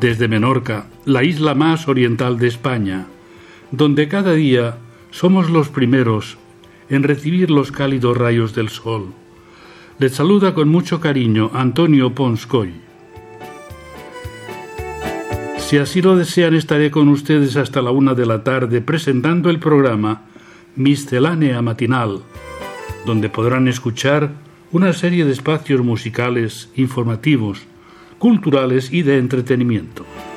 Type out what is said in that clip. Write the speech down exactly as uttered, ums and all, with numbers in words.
Desde Menorca, la isla más oriental de España, donde cada día somos los primeros en recibir los cálidos rayos del sol, les saluda con mucho cariño Antonio Pons Coll. Si así lo desean, estaré con ustedes hasta la una de la tarde presentando el programa Miscelánea Matinal, donde podrán escuchar una serie de espacios musicales, informativos, culturales y de entretenimiento.